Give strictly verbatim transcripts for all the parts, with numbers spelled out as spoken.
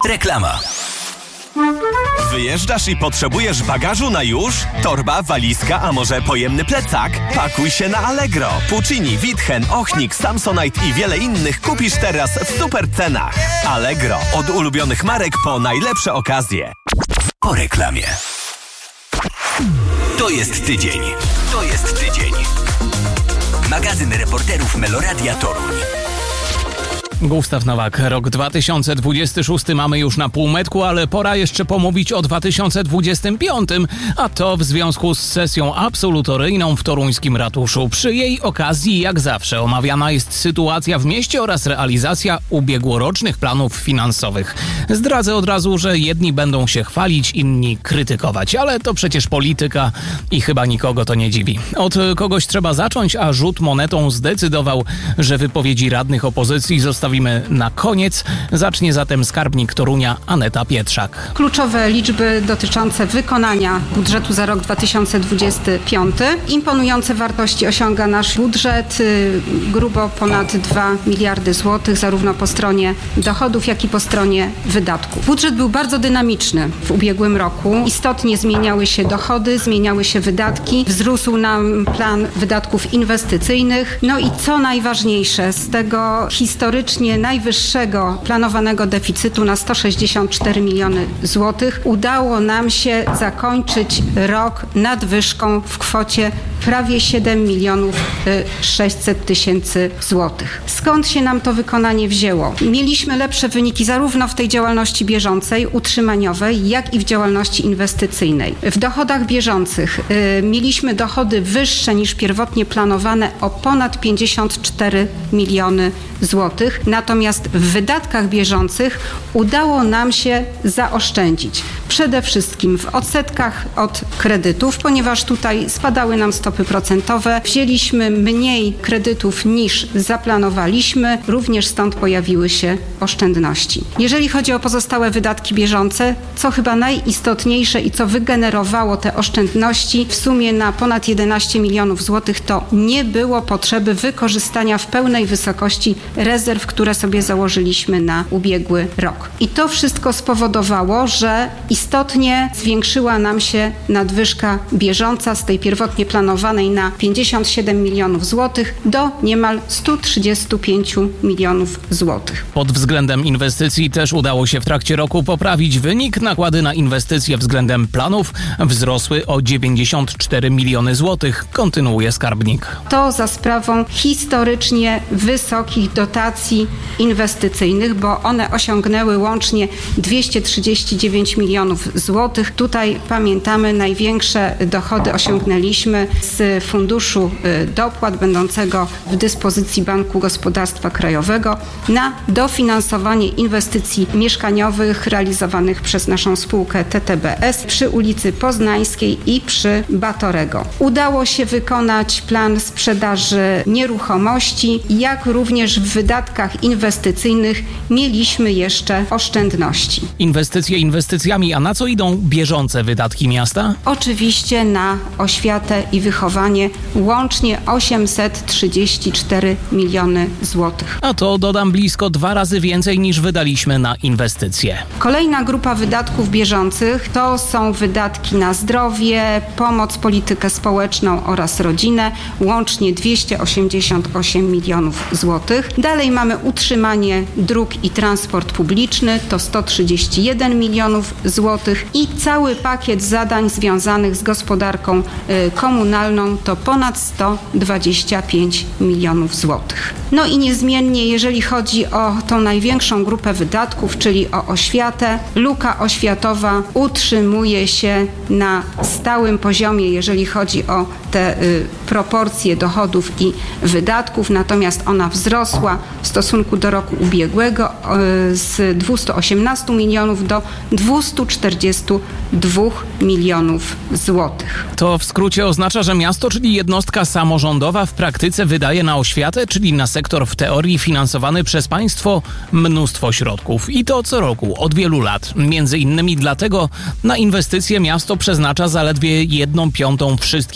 Reklama. Wyjeżdżasz i potrzebujesz bagażu na już? Torba, walizka, a może pojemny plecak? Pakuj się na Allegro. Puccini, Witchen, Ochnik, Samsonite i wiele innych kupisz teraz w super cenach. Allegro. Od ulubionych marek po najlepsze okazje. Po reklamie. To jest tydzień. To jest tydzień. Magazyn reporterów Meloradia Toruń. Gustaw Nowak, rok dwa tysiące dwudziesty szósty mamy już na półmetku, ale pora jeszcze pomówić o dwa tysiące dwudziestym piątym, a to w związku z sesją absolutoryjną w toruńskim ratuszu. Przy jej okazji, jak zawsze, omawiana jest sytuacja w mieście oraz realizacja ubiegłorocznych planów finansowych. Zdradzę od razu, że jedni będą się chwalić, inni krytykować, ale to przecież polityka i chyba nikogo to nie dziwi. Od kogoś trzeba zacząć, a rzut monetą zdecydował, że wypowiedzi radnych opozycji zostawimy na koniec. Zacznie zatem skarbnik Torunia Aneta Pietrzak. Kluczowe liczby dotyczące wykonania budżetu za rok dwa tysiące dwudziesty piąty. Imponujące wartości osiąga nasz budżet, grubo ponad dwa miliardy złotych, zarówno po stronie dochodów, jak i po stronie wydatków. Budżet był bardzo dynamiczny w ubiegłym roku. Istotnie zmieniały się dochody, zmieniały się wydatki. Wzrósł nam plan wydatków inwestycyjnych. No i co najważniejsze, z tego historycznie najwyższego planowanego deficytu na sto sześćdziesiąt cztery miliony złotych udało nam się zakończyć rok nadwyżką w kwocie prawie siedem milionów sześćset tysięcy złotych. Skąd się nam to wykonanie wzięło? Mieliśmy lepsze wyniki zarówno w tej działalności bieżącej, utrzymaniowej, jak i w działalności inwestycyjnej. W dochodach bieżących y, mieliśmy dochody wyższe niż pierwotnie planowane o ponad pięćdziesiąt cztery miliony złotych. Natomiast w wydatkach bieżących udało nam się zaoszczędzić. Przede wszystkim w odsetkach od kredytów, ponieważ tutaj spadały nam stopy procentowe. Wzięliśmy mniej kredytów niż zaplanowaliśmy. Również stąd pojawiły się oszczędności. Jeżeli chodzi o pozostałe wydatki bieżące, co chyba najistotniejsze i co wygenerowało te oszczędności w sumie na ponad jedenaście milionów złotych, to nie było potrzeby wykorzystania w pełnej wysokości rezerw, które sobie założyliśmy na ubiegły rok. I to wszystko spowodowało, że istotnie zwiększyła nam się nadwyżka bieżąca z tej pierwotnie planowanej na pięćdziesiąt siedem milionów złotych do niemal sto trzydzieści pięć milionów złotych. Pod względem inwestycji też udało się w trakcie roku poprawić wynik. Nakłady na inwestycje względem planów wzrosły o dziewięćdziesiąt cztery miliony złotych, kontynuuje skarbnik. To za sprawą historycznie wysokich dotacji inwestycyjnych, bo one osiągnęły łącznie dwieście trzydzieści dziewięć milionów złotych. Tutaj pamiętamy, największe dochody osiągnęliśmy z funduszu dopłat będącego w dyspozycji Banku Gospodarstwa Krajowego na dofinansowanie inwestycji mieszkaniowych realizowanych przez naszą spółkę T T B S przy ulicy Poznańskiej i przy Batorego. Udało się wykonać plan sprzedaży nieruchomości, jak również w wydatkach inwestycyjnych mieliśmy jeszcze oszczędności. Inwestycje inwestycjami, a na co idą bieżące wydatki miasta? Oczywiście na oświatę i wychowanie łącznie osiemset trzydzieści cztery miliony złotych. A to, dodam, blisko dwa razy więcej niż wydaliśmy na inwestycje. Kolejna grupa wydatków bieżących to są wydatki na zdrowie, pomoc, politykę społeczną oraz rodzinę, łącznie dwieście osiemdziesiąt osiem milionów złotych. Dalej mamy utrzymanie dróg i transport publiczny, to sto trzydzieści jeden milionów złotych i cały pakiet zadań związanych z gospodarką y, komunalną to ponad sto dwadzieścia pięć milionów złotych. No i niezmiennie, jeżeli chodzi o tą największą grupę wydatków, czyli o oświatę, luka oświatowa utrzymuje się na stałym poziomie, jeżeli chodzi o te y, proporcje dochodów i wydatków, natomiast ona wzrosła w stosunku do roku ubiegłego y, z dwieście osiemnaście milionów do dwieście czterdzieści dwa milionów złotych. To w skrócie oznacza, że miasto, czyli jednostka samorządowa, w praktyce wydaje na oświatę, czyli na sektor w teorii finansowany przez państwo, mnóstwo środków. I to co roku, od wielu lat. Między innymi dlatego na inwestycje miasto przeznacza zaledwie jedną piątą wszystkich wydatków.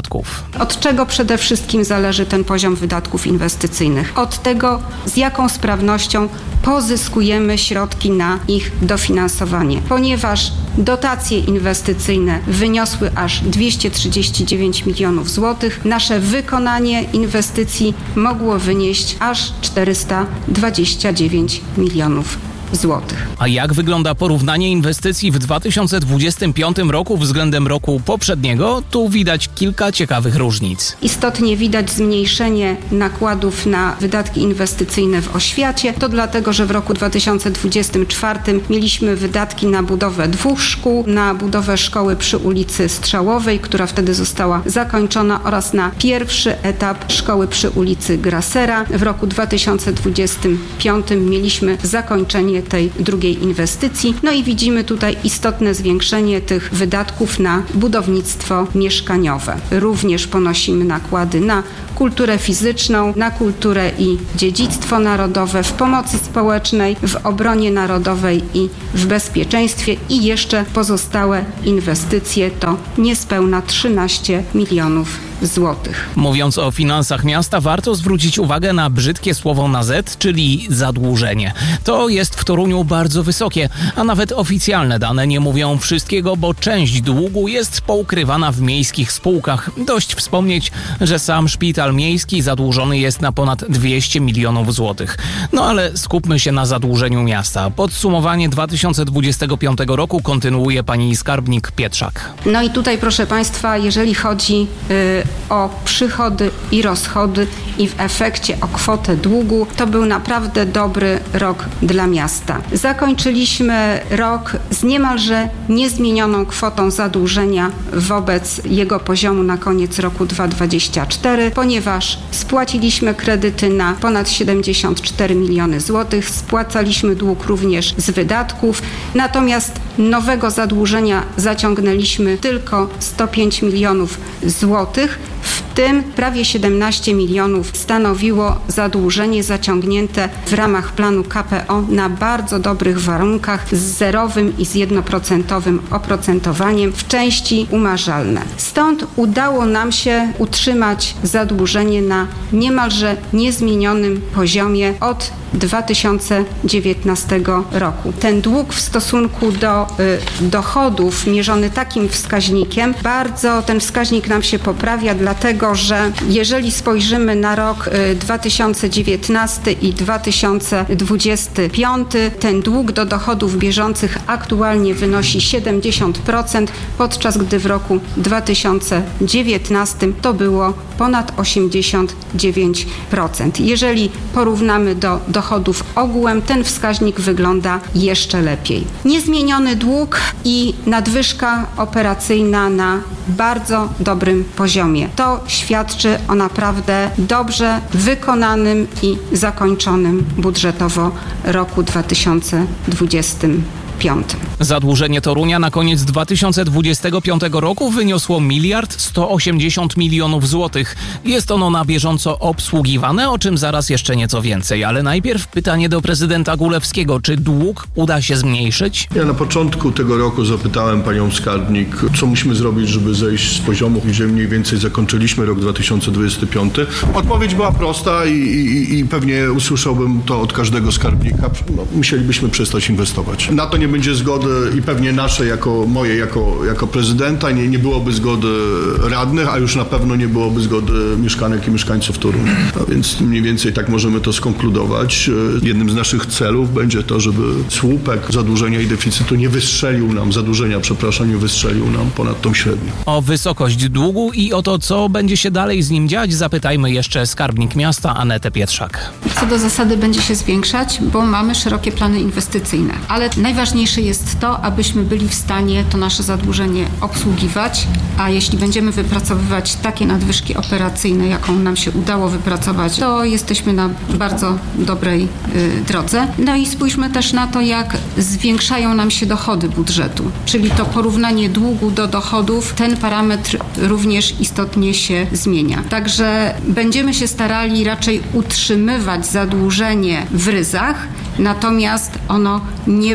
wydatków. Od czego przede wszystkim zależy ten poziom wydatków inwestycyjnych? Od tego, z jaką sprawnością pozyskujemy środki na ich dofinansowanie. Ponieważ dotacje inwestycyjne wyniosły aż dwieście trzydzieści dziewięć milionów złotych, nasze wykonanie inwestycji mogło wynieść aż czterysta dwadzieścia dziewięć milionów złotych. A jak wygląda porównanie inwestycji w dwa tysiące dwudziestym piątym roku względem roku poprzedniego? Tu widać kilka ciekawych różnic. Istotnie widać zmniejszenie nakładów na wydatki inwestycyjne w oświacie. To dlatego, że w roku dwa tysiące dwudziestym czwartym mieliśmy wydatki na budowę dwóch szkół, na budowę szkoły przy ulicy Strzałowej, która wtedy została zakończona, oraz na pierwszy etap szkoły przy ulicy Grassera. W roku dwa tysiące dwudziestym piątym mieliśmy zakończenie tej drugiej inwestycji. No i widzimy tutaj istotne zwiększenie tych wydatków na budownictwo mieszkaniowe. Również ponosimy nakłady na kulturę fizyczną, na kulturę i dziedzictwo narodowe, w pomocy społecznej, w obronie narodowej i w bezpieczeństwie, i jeszcze pozostałe inwestycje to niespełna trzynaście milionów złotych. Mówiąc o finansach miasta, warto zwrócić uwagę na brzydkie słowo na Z, czyli zadłużenie. To jest w Toruniu bardzo wysokie, a nawet oficjalne dane nie mówią wszystkiego, bo część długu jest poukrywana w miejskich spółkach. Dość wspomnieć, że sam szpital miejski zadłużony jest na ponad dwieście milionów złotych. No ale skupmy się na zadłużeniu miasta. Podsumowanie dwa tysiące dwudziestego piątego roku kontynuuje pani skarbnik Pietrzak. No i tutaj, proszę państwa, jeżeli chodzi yy, o przychody i rozchody i w efekcie o kwotę długu, to był naprawdę dobry rok dla miasta. Zakończyliśmy rok z niemalże niezmienioną kwotą zadłużenia wobec jego poziomu na koniec roku dwa tysiące dwudziestego czwartego, ponieważ spłaciliśmy kredyty na ponad siedemdziesiąt cztery miliony złotych, spłacaliśmy dług również z wydatków, natomiast nowego zadłużenia zaciągnęliśmy tylko sto pięć milionów złotych, w tym prawie siedemnaście milionów stanowiło zadłużenie zaciągnięte w ramach planu K P O na bardzo dobrych warunkach z zerowym i z jednoprocentowym oprocentowaniem w części umarzalne. Stąd udało nam się utrzymać zadłużenie na niemalże niezmienionym poziomie od dwa tysiące dziewiętnastego roku. Ten dług w stosunku do y, dochodów mierzony takim wskaźnikiem, bardzo ten wskaźnik nam się poprawia, dlatego że jeżeli spojrzymy na rok y, dwa tysiące dziewiętnasty i dwa tysiące dwudziesty piąty, ten dług do dochodów bieżących aktualnie wynosi siedemdziesiąt procent, podczas gdy w roku dwa tysiące dziewiętnastym to było ponad osiemdziesiąt dziewięć procent. Jeżeli porównamy do dochodów ogółem, ten wskaźnik wygląda jeszcze lepiej. Niezmieniony dług i nadwyżka operacyjna na bardzo dobrym poziomie. To świadczy o naprawdę dobrze wykonanym i zakończonym budżetowo roku dwa tysiące dwudziestym piątym. Zadłużenie Torunia na koniec dwa tysiące dwudziestego piątego roku wyniosło miliard sto osiemdziesiąt milionów złotych. Jest ono na bieżąco obsługiwane, o czym zaraz jeszcze nieco więcej. Ale najpierw pytanie do prezydenta Gulewskiego. Czy dług uda się zmniejszyć? Ja na początku tego roku zapytałem panią skarbnik, co musimy zrobić, żeby zejść z poziomu, gdzie mniej więcej zakończyliśmy rok dwa tysiące dwudziesty piąty. Odpowiedź była prosta i, i, i pewnie usłyszałbym to od każdego skarbnika. No, musielibyśmy przestać inwestować. Na to nie będzie zgody i pewnie naszej, jako mojej, jako, jako prezydenta, nie, nie byłoby zgody radnych, a już na pewno nie byłoby zgody mieszkanek i mieszkańców Torunia. A więc mniej więcej tak możemy to skonkludować. Jednym z naszych celów będzie to, żeby słupek zadłużenia i deficytu nie wystrzelił nam, zadłużenia, przepraszam, nie wystrzelił nam ponad tą średnią. O wysokość długu i o to, co będzie się dalej z nim dziać, zapytajmy jeszcze skarbnik miasta Anetę Pietrzak. Co do zasady będzie się zwiększać, bo mamy szerokie plany inwestycyjne, ale najważniejsze jest to, abyśmy byli w stanie to nasze zadłużenie obsługiwać, a jeśli będziemy wypracowywać takie nadwyżki operacyjne, jaką nam się udało wypracować, to jesteśmy na bardzo dobrej y, drodze. No i spójrzmy też na to, jak zwiększają nam się dochody budżetu, czyli to porównanie długu do dochodów, ten parametr również istotnie się zmienia. Także będziemy się starali raczej utrzymywać zadłużenie w ryzach, natomiast ono nie będzie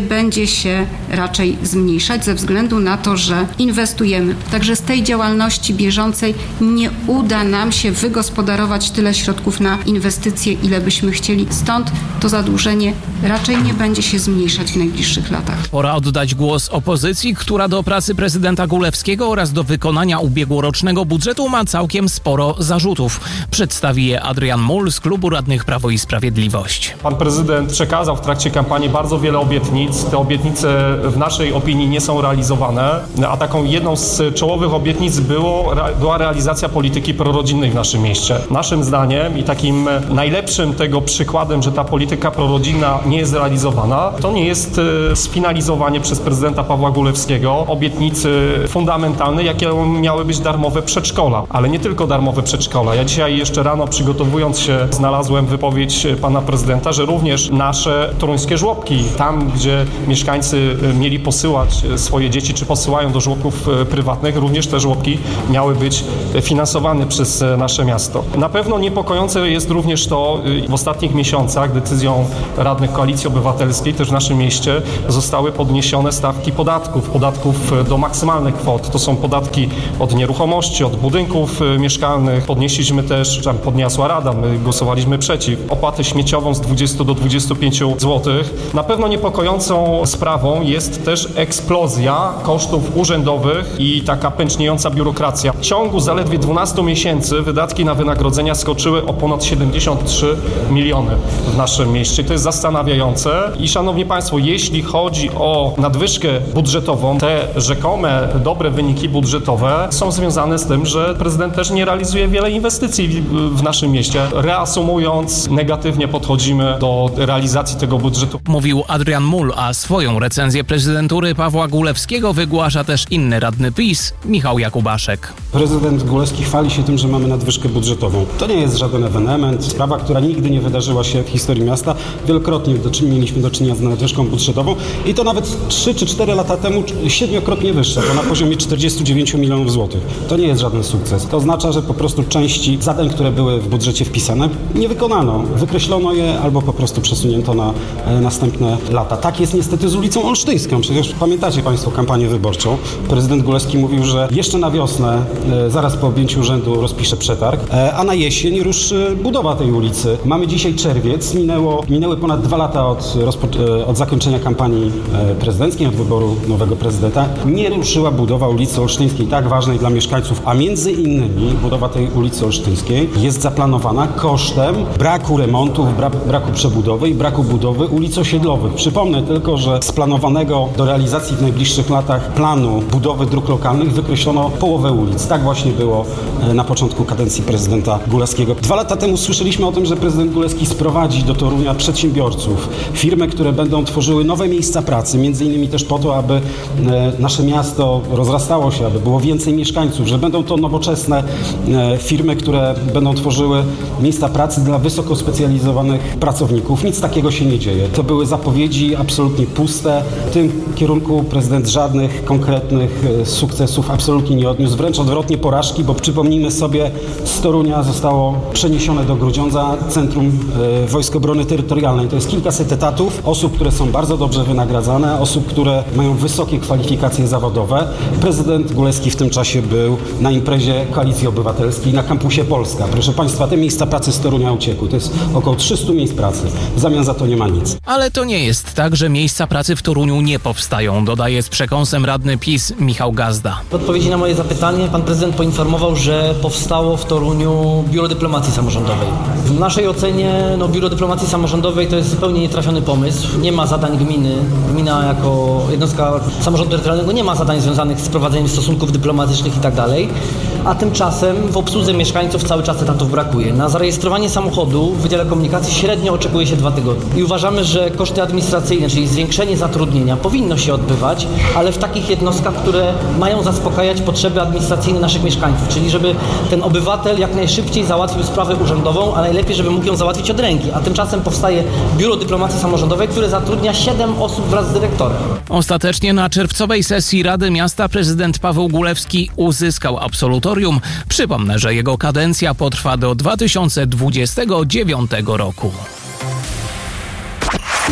się raczej zmniejszać ze względu na to, że inwestujemy. Także z tej działalności bieżącej nie uda nam się wygospodarować tyle środków na inwestycje, ile byśmy chcieli. Stąd to zadłużenie raczej nie będzie się zmniejszać w najbliższych latach. Pora oddać głos opozycji, która do pracy prezydenta Gulewskiego oraz do wykonania ubiegłorocznego budżetu ma całkiem sporo zarzutów. Przedstawi je Adrian Mull z Klubu Radnych Prawo i Sprawiedliwość. Pan prezydent przekazał w trakcie kampanii bardzo wiele obietnic. Te obietnice w naszej opinii nie są realizowane, a taką jedną z czołowych obietnic było, była realizacja polityki prorodzinnej w naszym mieście. Naszym zdaniem i takim najlepszym tego przykładem, że ta polityka prorodzinna nie jest realizowana, to nie jest sfinalizowanie przez prezydenta Pawła Gulewskiego obietnicy fundamentalnej, jakie miały być darmowe przedszkola, ale nie tylko darmowe przedszkola. Ja dzisiaj jeszcze rano przygotowując się znalazłem wypowiedź pana prezydenta, że również nasze toruńskie żłobki, tam gdzie mieszkańcy mieli posyłać swoje dzieci, czy posyłają do żłobków prywatnych, również te żłobki miały być finansowane przez nasze miasto. Na pewno niepokojące jest również to, w ostatnich miesiącach decyzją radnych Koalicji Obywatelskiej też w naszym mieście zostały podniesione stawki podatków, podatków do maksymalnych kwot. To są podatki od nieruchomości, od budynków mieszkalnych. Podnieśliśmy też, tam podniosła Rada, my głosowaliśmy przeciw, opłatę śmieciową z dwudziestu do dwudziestu pięciu złotych. Na pewno niepokojącą sprawą jest też eksplozja kosztów urzędowych i taka pęczniejąca biurokracja. W ciągu zaledwie dwunastu miesięcy wydatki na wynagrodzenia skoczyły o ponad siedemdziesiąt trzy miliony w naszym mieście. To jest zastanawiające i szanowni państwo, jeśli chodzi o nadwyżkę budżetową, te rzekome dobre wyniki budżetowe są związane z tym, że prezydent też nie realizuje wiele inwestycji w, w naszym mieście. Reasumując, negatywnie podchodzimy do realizacji tego budżetu. Mówił Adrian Mull, a swoją recenzję prezydentury Pawła Gulewskiego wygłasza też inny radny PiS, Michał Jakubaszek. Prezydent Gulewski chwali się tym, że mamy nadwyżkę budżetową. To nie jest żaden ewenement, sprawa, która nigdy nie wydarzyła się w historii miasta. Wielokrotnie do, mieliśmy do czynienia z nadwyżką budżetową i to nawet trzy czy cztery lata temu siedmiokrotnie wyższa, to na poziomie czterdziestu dziewięciu milionów złotych. To nie jest żaden sukces. To oznacza, że po prostu części zadań, które były w budżecie wpisane, nie wykonano. Wykreślono je albo po prostu przesunięto na e, następne lata. Tak jest niestety z ulicą Olsztyńską. Przecież pamiętacie państwo kampanię wyborczą. Prezydent Gulewski mówił, że jeszcze na wiosnę, e, zaraz po objęciu urzędu rozpisze przetarg, e, a na jesień ruszy budowa tej ulicy. Mamy dzisiaj czerwiec, minęło, minęły ponad dwa lata od, rozpo- e, od zakończenia kampanii e, prezydenckiej, od wyboru nowego prezydenta. Nie ruszyła budowa ulicy Olsztyńskiej, tak ważnej dla mieszkańców, a między innymi budowa tej ulicy Olsztyńskiej jest zaplanowana kosztem braku remontów, bra- braku przebudowy i braku budowy ulic osiedlowych. Przypomnę tylko, że z planowanego do realizacji w najbliższych latach planu budowy dróg lokalnych wykreślono połowę ulic. Tak właśnie było na początku kadencji prezydenta Gulewskiego. Dwa lata temu słyszeliśmy o tym, że prezydent Gulewski sprowadzi do Torunia przedsiębiorców, firmy, które będą tworzyły nowe miejsca pracy, między innymi też po to, aby nasze miasto rozrastało się, aby było więcej mieszkańców, że będą to nowoczesne firmy, które będą tworzyły miejsca pracy dla wysoko specjalizowanych pracowników. Nic takiego się nie dzieje. To były zapowiedzi absolutnie puste. W tym kierunku prezydent żadnych konkretnych sukcesów absolutnie nie odniósł. Wręcz odwrotnie porażki, bo przypomnijmy sobie, z Torunia zostało przeniesione do Grudziądza Centrum Wojsk Obrony Terytorialnej. To jest kilkaset etatów, osób, które są bardzo dobrze wynagradzane, osób, które mają wysokie kwalifikacje zawodowe. Prezydent Gulewski w tym czasie był na imprezie Koalicji Obywatelskiej na kampusie Polska. Proszę państwa, te miejsca pracy z Torunia uciekły. To jest około trzystu miejsc pracy. W zamian za to nie ma nic. Ale to nie jest tak, że miejsca pracy w Toruniu nie powstają, dodaje z przekąsem radny PiS Michał Gazda. W odpowiedzi na moje zapytanie pan prezydent poinformował, że powstało w Toruniu Biuro Dyplomacji Samorządowej. W naszej ocenie no, Biuro Dyplomacji Samorządowej to jest zupełnie nietrafiony pomysł. Nie ma zadań gminy. Gmina jako jednostka samorządu terytorialnego nie ma zadań związanych z prowadzeniem stosunków dyplomatycznych i tak dalej. A tymczasem w obsłudze mieszkańców cały czas etatów brakuje. Na zarejestrowanie samochodu w Wydziale Komunikacji średnio oczekuje się dwa tygodnie. I uważamy, że koszty administracyjne, czyli zwiększenie zatrudnienia powinno się odbywać, ale w takich jednostkach, które mają zaspokajać potrzeby administracyjne naszych mieszkańców. Czyli żeby ten obywatel jak najszybciej załatwił sprawę urzędową, a najlepiej, żeby mógł ją załatwić od ręki. A tymczasem powstaje Biuro Dyplomacji Samorządowej, które zatrudnia siedem osób wraz z dyrektorem. Ostatecznie na czerwcowej sesji Rady Miasta prezydent Paweł Gulewski uzyskał absolutorium. Przypomnę, że jego kadencja potrwa do dwa tysiące dwudziestego dziewiątego roku.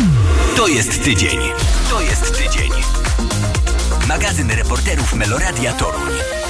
To jest tydzień. To jest tydzień. Magazyn reporterów Meloradia Toruń.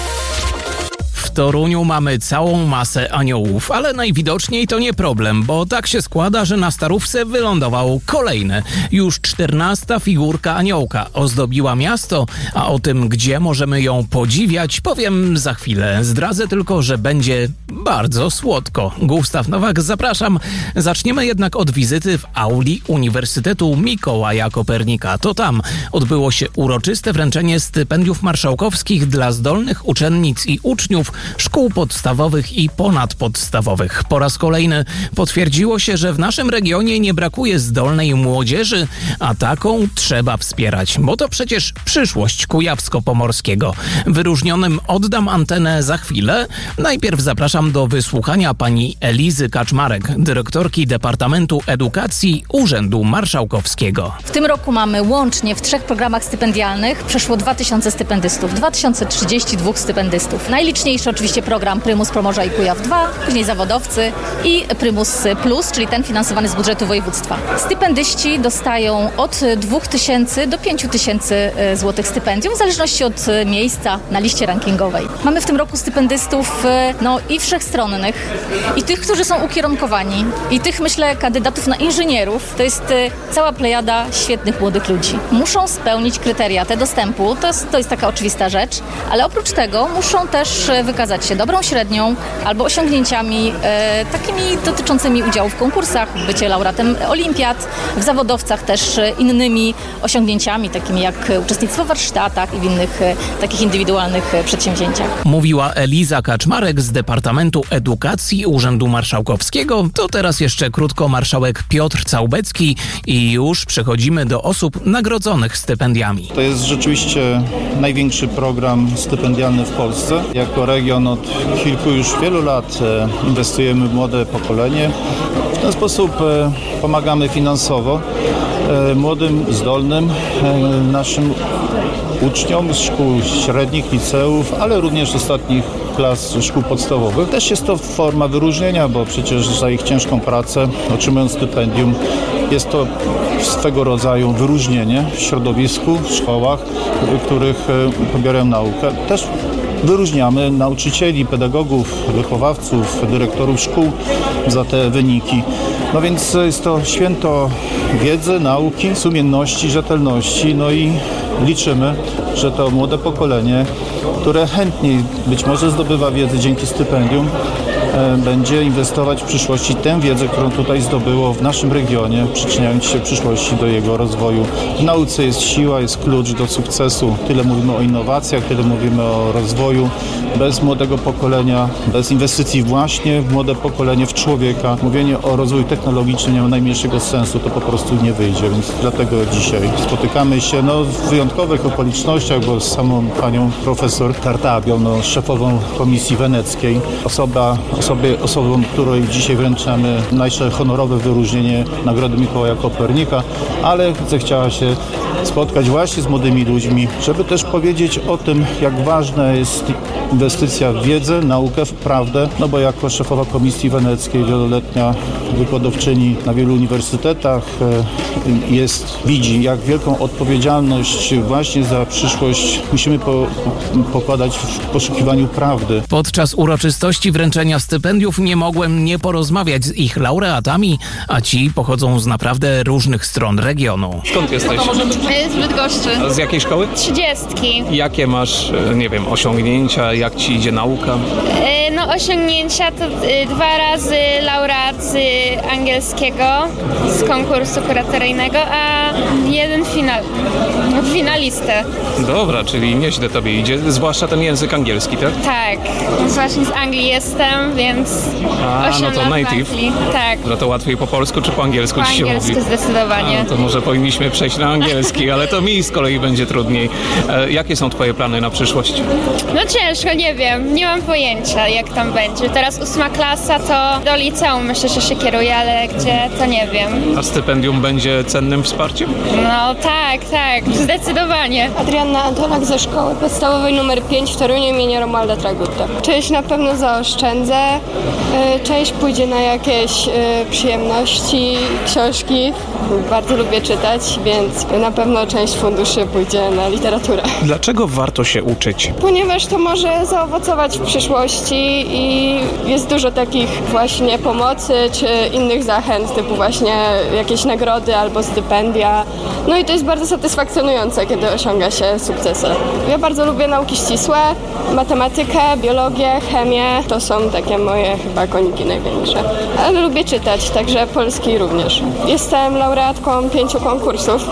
W Toruniu mamy całą masę aniołów, ale najwidoczniej to nie problem, bo tak się składa, że na Starówce wylądował kolejny, już czternasta figurka aniołka. Ozdobiła miasto, a o tym, gdzie możemy ją podziwiać, powiem za chwilę. Zdradzę tylko, że będzie bardzo słodko. Gustaw Nowak, zapraszam. Zaczniemy jednak od wizyty w auli Uniwersytetu Mikołaja Kopernika. To tam odbyło się uroczyste wręczenie stypendiów marszałkowskich dla zdolnych uczennic i uczniów szkół podstawowych i ponadpodstawowych. Po raz kolejny potwierdziło się, że w naszym regionie nie brakuje zdolnej młodzieży, a taką trzeba wspierać, bo to przecież przyszłość Kujawsko-Pomorskiego. Wyróżnionym oddam antenę za chwilę. Najpierw zapraszam do wysłuchania pani Elizy Kaczmarek, dyrektorki Departamentu Edukacji Urzędu Marszałkowskiego. W tym roku mamy łącznie w trzech programach stypendialnych przeszło dwa tysiące stypendystów, dwa tysiące trzydzieści dwa stipendystów. Najliczniejszy oczywiście program Prymus Pomorza i Kujaw dwa, później zawodowcy i Prymus Plus, czyli ten finansowany z budżetu województwa. Stypendyści dostają od dwóch tysięcy do pięciu tysięcy złotych stypendium, w zależności od miejsca na liście rankingowej. Mamy w tym roku stypendystów no, i wszechstronnych, i tych, którzy są ukierunkowani, i tych, myślę, kandydatów na inżynierów. To jest cała plejada świetnych młodych ludzi. Muszą spełnić kryteria te dostępu, to jest, to jest taka oczywista rzecz, ale oprócz tego muszą też wykazać się dobrą średnią albo osiągnięciami e, takimi dotyczącymi udziału w konkursach, bycie laureatem olimpiad, w zawodowcach też innymi osiągnięciami, takimi jak uczestnictwo w warsztatach i w innych e, takich indywidualnych e, przedsięwzięciach. Mówiła Eliza Kaczmarek z Departamentu Edukacji Urzędu Marszałkowskiego. To teraz jeszcze krótko marszałek Piotr Całbecki i już przechodzimy do osób nagrodzonych stypendiami. To jest rzeczywiście największy program stypendialny w Polsce. Jako region od kilku już wielu lat inwestujemy w młode pokolenie. W ten sposób pomagamy finansowo młodym, zdolnym naszym uczniom z szkół średnich, liceów, ale również ostatnich klas szkół podstawowych. Też jest to forma wyróżnienia, bo przecież za ich ciężką pracę, otrzymując stypendium, jest to swego rodzaju wyróżnienie w środowisku, w szkołach, w których pobierają naukę. Też wyróżniamy nauczycieli, pedagogów, wychowawców, dyrektorów szkół za te wyniki. No więc jest to święto wiedzy, nauki, sumienności, rzetelności, no i liczymy, że to młode pokolenie, które chętniej być może zdobywa wiedzę dzięki stypendium, będzie inwestować w przyszłości tę wiedzę, którą tutaj zdobyło w naszym regionie, przyczyniając się w przyszłości do jego rozwoju. W nauce jest siła, jest klucz do sukcesu. Tyle mówimy o innowacjach, tyle mówimy o rozwoju. Bez młodego pokolenia, bez inwestycji właśnie w młode pokolenie, w człowieka, mówienie o rozwoju technologicznym nie ma najmniejszego sensu, to po prostu nie wyjdzie, więc dlatego dzisiaj spotykamy się no, w wyjątkowych okolicznościach, bo z samą panią profesor Tartabią, no, szefową Komisji Weneckiej, osoba Osobie, osobą, której dzisiaj wręczamy najwyższe honorowe wyróżnienie Nagrody Mikołaja Kopernika, ale zechciała się spotkać właśnie z młodymi ludźmi, żeby też powiedzieć o tym, jak ważna jest inwestycja w wiedzę, naukę, w prawdę, no bo jako szefowa Komisji Weneckiej, wieloletnia wykładowczyni na wielu uniwersytetach jest, widzi, jak wielką odpowiedzialność właśnie za przyszłość musimy po, pokładać w poszukiwaniu prawdy. Podczas uroczystości wręczenia stypendiów nie mogłem nie porozmawiać z ich laureatami, a ci pochodzą z naprawdę różnych stron regionu. Skąd jesteś? Z Bydgoszczy. Z jakiej szkoły? Trzydziestki. Jakie masz, nie wiem, osiągnięcia, jak ci idzie nauka? No osiągnięcia to dwa razy laureat angielskiego z konkursu kuratoryjnego, a jeden final, finalistę. Dobra, czyli nieźle tobie idzie, zwłaszcza ten język angielski, tak? Tak, właśnie z Anglii jestem, więc a, no to native. Tak. No to łatwiej po polsku czy po angielsku po ci się angielsku mówi? zdecydowanie. A, no to może powinniśmy przejść na angielski. wszystkich, ale to mi z kolei będzie trudniej. E, jakie są twoje plany na przyszłość? No ciężko, nie wiem, nie mam pojęcia jak tam będzie. Teraz ósma klasa to do liceum myślę, że się kieruję, ale gdzie to nie wiem. A stypendium będzie cennym wsparciem? No tak, tak, zdecydowanie. Adrianna Antolak ze szkoły podstawowej numer pięć w Toruniu imienia Romualda Tragutta. Część na pewno zaoszczędzę, część pójdzie na jakieś przyjemności, książki. Bardzo lubię czytać, więc na pewno część funduszy pójdzie na literaturę. Dlaczego warto się uczyć? Ponieważ to może zaowocować w przyszłości i jest dużo takich właśnie pomocy czy innych zachęt, typu właśnie jakieś nagrody albo stypendia. No i to jest bardzo satysfakcjonujące, kiedy osiąga się sukcesy. Ja bardzo lubię nauki ścisłe, matematykę, biologię, chemię. To są takie moje chyba koniki największe. Ale lubię czytać, także polski również. Jestem laureatką pięciu konkursów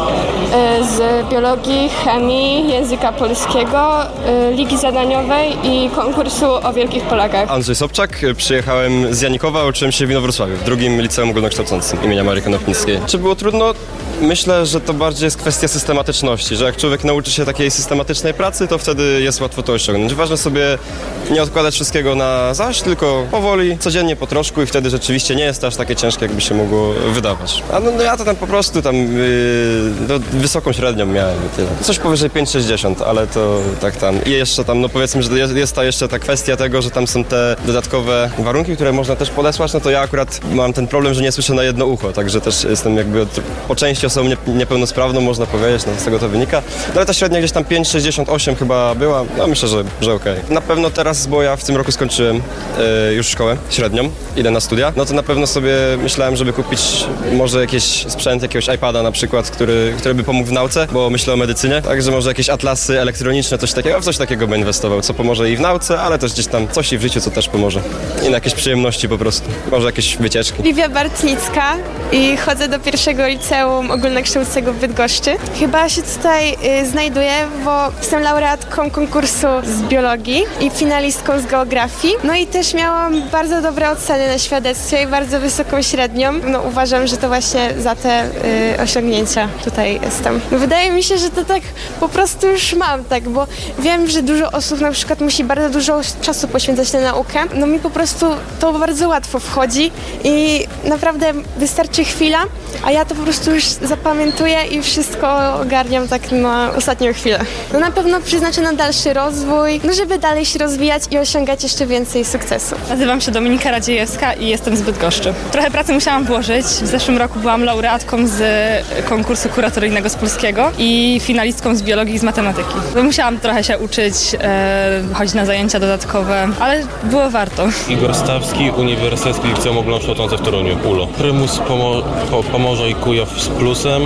z biologii, chemii, języka polskiego, ligi zadaniowej i konkursu o Wielkich Polakach. Andrzej Sobczak, przyjechałem z Janikowa, uczyłem się w Inowrocławiu, w drugim liceum ogólnokształcącym imienia Marii Konopnickiej. Czy było trudno? Myślę, że to bardziej jest kwestia systematyczności, że jak człowiek nauczy się takiej systematycznej pracy, to wtedy jest łatwo to osiągnąć. Ważne sobie nie odkładać wszystkiego na zaś, tylko powoli, codziennie po troszku i wtedy rzeczywiście nie jest to aż takie ciężkie, jakby się mogło wydawać. A no, no ja to tam po prostu tam yy, no, wysoką średnią miałem i tyle. Coś powyżej pięć sześćdziesiąt, ale to tak tam. I jeszcze tam, no powiedzmy, że jest, jest ta jeszcze ta kwestia tego, że tam są te dodatkowe warunki, które można też podesłać, no to ja akurat mam ten problem, że nie słyszę na jedno ucho, także też jestem jakby po części osobą niepełnosprawną, można powiedzieć, no z tego to wynika. No ale ta średnia gdzieś tam pięć sześćdziesiąt osiem chyba była, no myślę, że, że okej. Okay. Na pewno teraz, bo ja w tym roku skończyłem y, już szkołę średnią, idę na studia, no to na pewno sobie myślałem, żeby kupić może jakiś sprzęt, jakiegoś iPada na przykład, który, który by pomógł w nauce, bo myślę o medycynie, także może jakieś atlasy elektroniczne, coś takiego, w coś takiego bym inwestował, co pomoże i w nauce, ale też gdzieś tam coś i w życiu, co też pomoże. I na jakieś przyjemności po prostu, może jakieś wycieczki. Livia Bartnicka i chodzę do pierwszego liceum ogólnokształcącego w Bydgoszczy. Chyba się tutaj y, znajduję, bo jestem laureatką konkursu z biologii i finalistką z geografii. No i też miałam bardzo dobre oceny na świadectwie i bardzo wysoką średnią. No uważam, że to właśnie za te y, osiągnięcia tutaj jestem. Wydaje mi się, że to tak po prostu już mam, tak, bo wiem, że dużo osób na przykład musi bardzo dużo czasu poświęcać na naukę. No mi po prostu to bardzo łatwo wchodzi i naprawdę wystarczy chwila, a ja to po prostu już zapamiętuję i wszystko ogarniam tak na ostatnią chwilę. No na pewno przeznaczę na dalszy rozwój, no żeby dalej się rozwijać i osiągać jeszcze więcej sukcesów. Nazywam się Dominika Radziejewska i jestem z Bydgoszczy. Trochę pracy musiałam włożyć. W zeszłym roku byłam laureatką z konkursu kuratoryjnego z polskiego i finalistką z biologii i z matematyki. Musiałam trochę się uczyć, e, chodzić na zajęcia dodatkowe, ale było warto. Igor Stawski, Uniwersyteckie Liceum Ogólnokształcące w Toruniu, U L O. Prymus Pomo- po- Pomorza i Kujaw z plusem.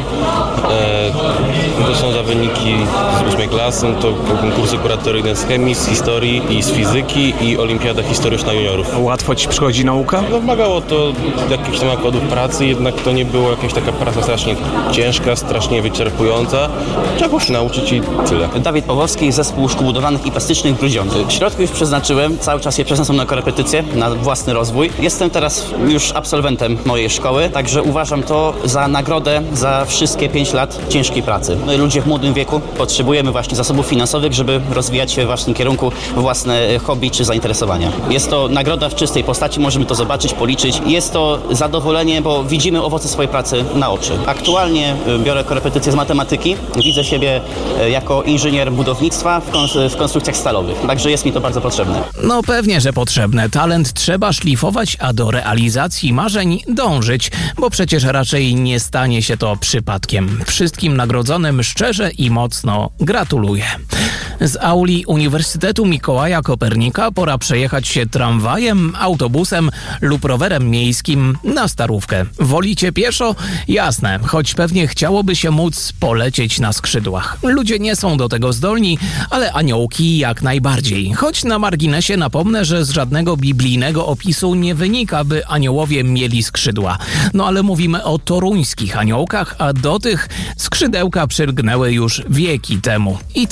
E, to są za wyniki z ósmej klasy, to konkursy kuratoryjne z chemii, z historii i z fizyki i olimpiada historyczna juniorów. Łatwo ci przychodzi nauka? No, wymagało to jakichś tam nakładów pracy, jednak to nie była jakaś taka praca strasznie ciężka, strasznie wyczerpująca. Trzeba się nauczyć i tyle. Dawid Pawłowski, Zespół Szkół Budowlanych i Plastycznych w Grudziądzu. Środki już przeznaczyłem, cały czas je przeznaczam na korepetycje, na własny rozwój. Jestem teraz już absolwentem mojej szkoły, także uważam to za nagrodę za wszystkie pięć lat ciężkiej pracy. My ludzie w młodym wieku potrzebujemy właśnie zasobów finansowych, żeby rozwijać się w własnym kierunku, własne hobby czy zainteresowania. Jest to nagroda w czystej postaci, możemy to zobaczyć, policzyć. Jest to zadowolenie, bo widzimy owoce swojej pracy na oczy. Aktualnie biorę korepetycje z matematyki, widzę siebie jako inżynier budownictwa w, kons- w konstrukcjach stalowych, także jest mi to bardzo potrzebne. No pewnie, że potrzebne. Talent trzeba szlifować, a do realizacji marzeń dążyć, bo przecież raczej nie stanie się to przypadkiem. Wszystkim nagrodzonym szczerze i mocno gratuluję. Z auli Uniwersytetu Mikołaja Kopernika pora przejechać się tramwajem, autobusem lub rowerem miejskim na Starówkę. Wolicie pieszo? Jasne, choć pewnie chciałoby się móc polecieć na skrzydłach. Ludzie nie są do tego zdolni, ale aniołki jak najbardziej. Choć na marginesie napomnę, że z żadnego biblijnego opisu nie wynika, by aniołowie mieli skrzydła. No ale mówimy o toruńskich aniołkach, a do tych skrzydełka przylgnęły już wieki temu. I tak przechodzimy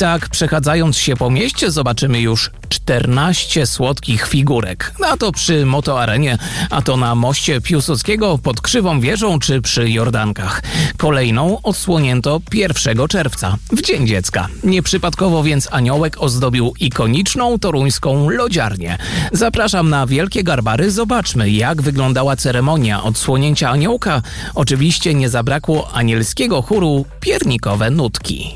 Przechadzając się po mieście zobaczymy już czternaście słodkich figurek. A to przy Motoarenie, a to na moście Piłsudskiego, pod Krzywą Wieżą czy przy Jordankach. Kolejną odsłonięto pierwszego czerwca, w Dzień Dziecka. Nieprzypadkowo więc aniołek ozdobił ikoniczną toruńską lodziarnię. Zapraszam na Wielkie Garbary, zobaczmy jak wyglądała ceremonia odsłonięcia aniołka. Oczywiście nie zabrakło anielskiego chóru Piernikowe Nutki.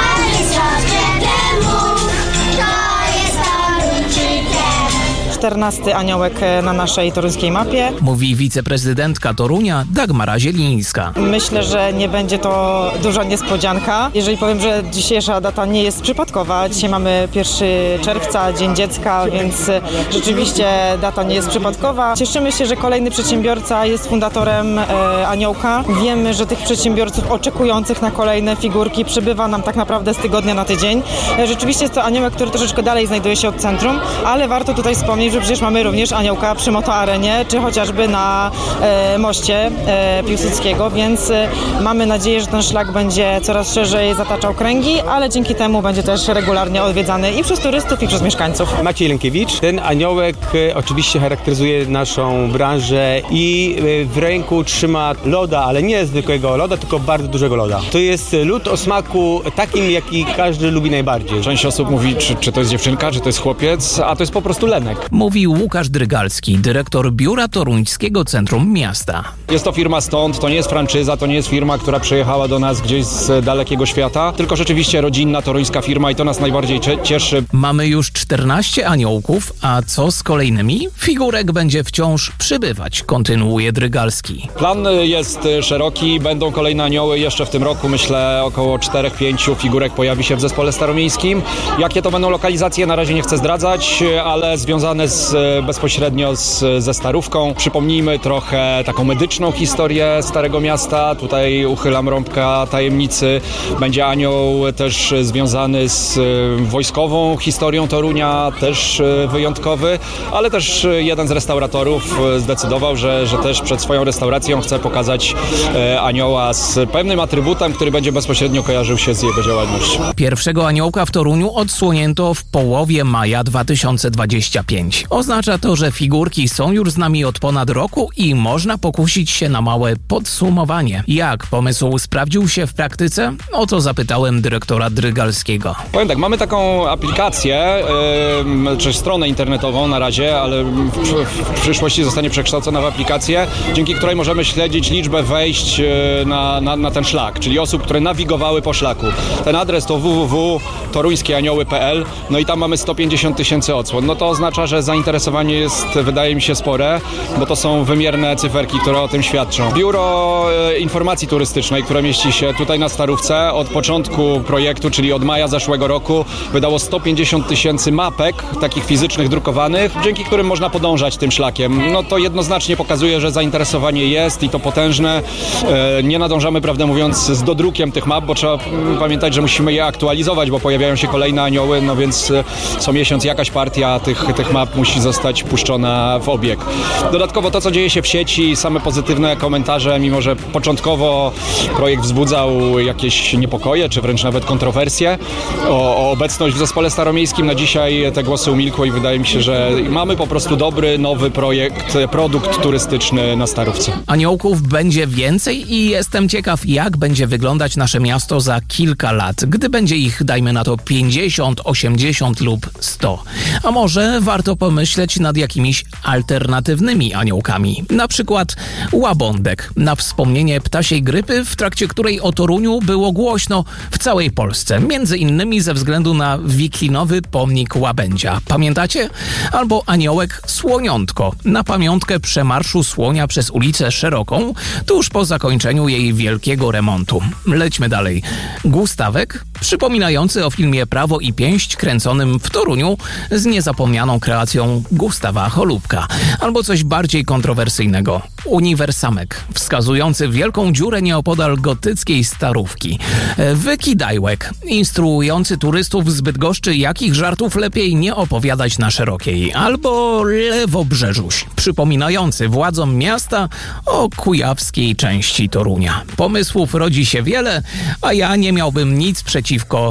czternasty aniołek na naszej toruńskiej mapie. Mówi wiceprezydentka Torunia Dagmara Zielińska. Myślę, że nie będzie to duża niespodzianka. Jeżeli powiem, że dzisiejsza data nie jest przypadkowa. Dzisiaj mamy pierwszego czerwca, Dzień Dziecka, więc rzeczywiście data nie jest przypadkowa. Cieszymy się, że kolejny przedsiębiorca jest fundatorem e, aniołka. Wiemy, że tych przedsiębiorców oczekujących na kolejne figurki przybywa nam tak naprawdę z tygodnia na tydzień. E, rzeczywiście jest to aniołek, który troszeczkę dalej znajduje się od centrum, ale warto tutaj wspomnieć, że przecież mamy również aniołka przy Motoarenie, czy chociażby na e, moście e, Piłsudskiego, więc e, mamy nadzieję, że ten szlak będzie coraz szerzej zataczał kręgi, ale dzięki temu będzie też regularnie odwiedzany i przez turystów, i przez mieszkańców. Maciej Lękiewicz. Ten aniołek e, oczywiście charakteryzuje naszą branżę i e, w ręku trzyma loda, ale nie zwykłego loda, tylko bardzo dużego loda. To jest lód o smaku takim, jaki każdy lubi najbardziej. Część osób mówi, czy, czy to jest dziewczynka, czy to jest chłopiec, a to jest po prostu Lenek. Mówił Łukasz Drygalski, dyrektor Biura Toruńskiego Centrum Miasta. Jest to firma stąd, to nie jest franczyza, to nie jest firma, która przyjechała do nas gdzieś z dalekiego świata, tylko rzeczywiście rodzinna toruńska firma i to nas najbardziej cieszy. Mamy już czternaście aniołków, a co z kolejnymi? Figurek będzie wciąż przybywać, kontynuuje Drygalski. Plan jest szeroki, będą kolejne anioły jeszcze w tym roku, myślę około czterech pięciu figurek pojawi się w zespole staromiejskim. Jakie to będą lokalizacje, na razie nie chcę zdradzać, ale związane z, bezpośrednio z, ze Starówką. Przypomnijmy trochę taką medyczną historię Starego Miasta. Tutaj uchylam rąbka tajemnicy. Będzie anioł też związany z wojskową historią Torunia, też wyjątkowy, ale też jeden z restauratorów zdecydował, że, że też przed swoją restauracją chce pokazać anioła z pewnym atrybutem, który będzie bezpośrednio kojarzył się z jego działalnością. Pierwszego aniołka w Toruniu odsłonięto w połowie maja dwa tysiące dwudziestego piątego. Oznacza to, że figurki są już z nami od ponad roku i można pokusić się na małe podsumowanie. Jak pomysł sprawdził się w praktyce? O to zapytałem dyrektora Drygalskiego. Powiem tak, mamy taką aplikację, yy, czy stronę internetową na razie, ale w, w przyszłości zostanie przekształcona w aplikację, dzięki której możemy śledzić liczbę wejść na, na, na ten szlak, czyli osób, które nawigowały po szlaku. Ten adres to w w w kropka toruńskieanioły kropka p l, no i tam mamy sto pięćdziesiąt tysięcy odsłon. No to oznacza, że zainteresowanie jest, wydaje mi się, spore, bo to są wymierne cyferki, które o tym świadczą. Biuro e, Informacji Turystycznej, które mieści się tutaj na Starówce, od początku projektu, czyli od maja zeszłego roku, wydało sto pięćdziesiąt tysięcy mapek, takich fizycznych, drukowanych, dzięki którym można podążać tym szlakiem. No to jednoznacznie pokazuje, że zainteresowanie jest i to potężne. E, nie nadążamy, prawdę mówiąc, z dodrukiem tych map, bo trzeba m, pamiętać, że musimy je aktualizować, bo pojawiają się kolejne anioły, no więc e, co miesiąc jakaś partia tych, tych map musi zostać puszczona w obieg. Dodatkowo to, co dzieje się w sieci, same pozytywne komentarze, mimo że początkowo projekt wzbudzał jakieś niepokoje, czy wręcz nawet kontrowersje o, o obecność w zespole staromiejskim, na dzisiaj te głosy umilkły i wydaje mi się, że mamy po prostu dobry, nowy projekt, produkt turystyczny na Starówce. Aniołków będzie więcej i jestem ciekaw, jak będzie wyglądać nasze miasto za kilka lat, gdy będzie ich, dajmy na to, pięćdziesiąt, osiemdziesiąt lub sto. A może warto pomyśleć nad jakimiś alternatywnymi aniołkami. Na przykład łabądek, na wspomnienie ptasiej grypy, w trakcie której o Toruniu było głośno w całej Polsce. Między innymi ze względu na wiklinowy pomnik łabędzia. Pamiętacie? Albo aniołek słoniątko, na pamiątkę przemarszu słonia przez ulicę Szeroką, tuż po zakończeniu jej wielkiego remontu. Lećmy dalej. Gustawek, przypominający o filmie Prawo i pięść kręconym w Toruniu z niezapomnianą kreacją Gustawa Holubka. Albo coś bardziej kontrowersyjnego. Uniwersamek, wskazujący wielką dziurę nieopodal gotyckiej Starówki. Wykidajłek, instruujący turystów z Bydgoszczy, jakich żartów lepiej nie opowiadać na Szerokiej. Albo Lewobrzeżuś, przypominający władzom miasta o kujawskiej części Torunia. Pomysłów rodzi się wiele, a ja nie miałbym nic przeciwko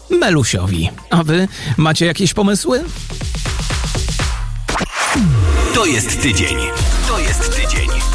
Melusiowi. A wy macie jakieś pomysły? To jest tydzień. To jest tydzień.